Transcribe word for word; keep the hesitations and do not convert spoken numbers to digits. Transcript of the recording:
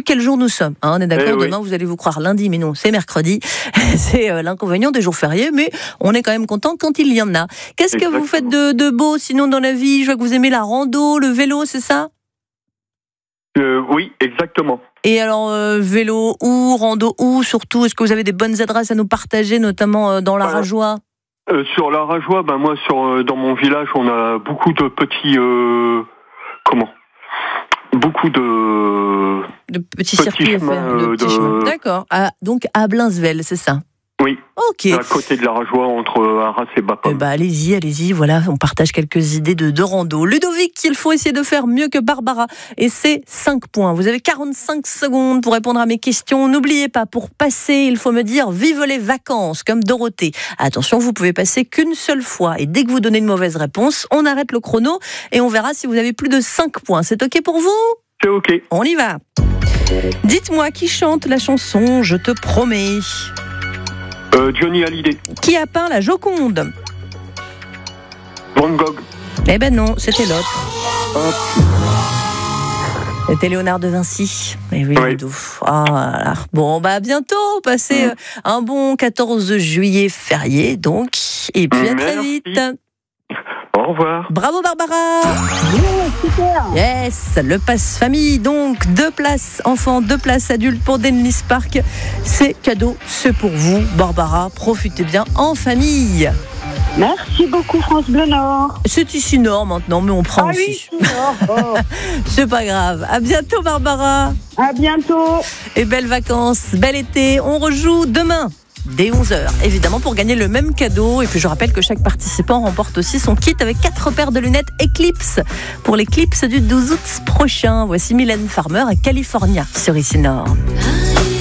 plus quel jour nous sommes. Hein, on est d'accord, Eh demain oui. vous allez vous croire lundi, mais non, c'est mercredi. C'est euh, l'inconvénient des jours fériés, mais on est quand même content quand il y en a. Qu'est-ce que vous faites de, de beau sinon dans la vie? Je vois que vous aimez la rando, le vélo, c'est ça? Euh, oui, exactement. Et alors, euh, vélo où, rando où, surtout, est-ce que vous avez des bonnes adresses à nous partager, notamment euh, dans la Voilà. Rajoie? Euh, sur la Rajoie, ben moi, sur euh, dans mon village, on a beaucoup de petits, euh, comment, beaucoup de De petits, petits circuits à chemins, faire, de euh, petits de- chemins. D'accord. Ah, donc à Blainsvel, c'est ça? oui, Ok. à côté de la Rajoie, entre Arras et Eh Bapaume. ben, allez-y, allez-y, voilà, on partage quelques idées de, de rando. Ludovic, il faut essayer de faire mieux que Barbara, et c'est cinq points. Vous avez quarante-cinq secondes pour répondre à mes questions. N'oubliez pas, pour passer, il faut me dire « Vive les vacances », comme Dorothée. Attention, vous pouvez passer qu'une seule fois, et dès que vous donnez une mauvaise réponse, on arrête le chrono, et on verra si vous avez plus de cinq points. C'est ok pour vous? C'est ok. On y va. Dites-moi qui chante la chanson « Je te promets ». Euh, Johnny Hallyday, Qui a peint la Joconde? Van Gogh. Eh ben non, c'était l'autre. C'était Léonard de Vinci. Eh oui, Oui. Ludo. Ah, là. Bon, bah à bientôt. Passez euh, un bon quatorze juillet férié, donc. Et puis à très Merci. vite. Au revoir. Bravo Barbara. Yes, le passe famille, donc deux places enfants, deux places adultes pour Dennis Park. C'est cadeau, c'est pour vous. Barbara, profitez bien en famille. Merci beaucoup France Bleu Nord. C'est ici Nord maintenant, mais on prend Ah aussi. oui, Nord. Oh. C'est pas grave. À bientôt Barbara. À bientôt. Et belles vacances, bel été. On rejoue demain dès onze heures, évidemment, pour gagner le même cadeau. Et puis je rappelle que chaque participant remporte aussi son kit avec quatre paires de lunettes Eclipse pour l'Eclipse du douze août prochain. Voici Mylène Farmer et California sur Ici Nord.